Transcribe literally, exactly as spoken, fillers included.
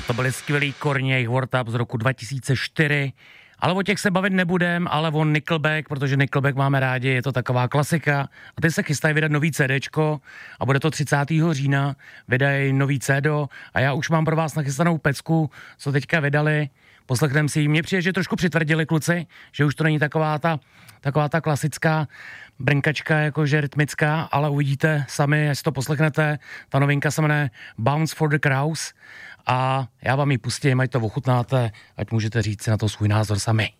To byly skvělý Korně, jejich Word Up z roku dva tisíce čtyři. Ale o těch se bavit nebudem, ale o Nickelback, protože Nickelback máme rádi, je to taková klasika. A teď se chystají vydat nový CDčko a bude to třicátého října, vydají nový C D a já už mám pro vás nachystanou pecku, co teďka vydali. Poslechneme si ji. Mně přijde, že trošku přitvrdili kluci, že už to není taková ta, taková ta klasická brnkačka, jakože rytmická, ale uvidíte sami, až to poslechnete. Ta novinka se jmenuje Bounce for the Crows a já vám ji pustím, ať to ochutnáte, ať můžete říct si na to svůj názor sami.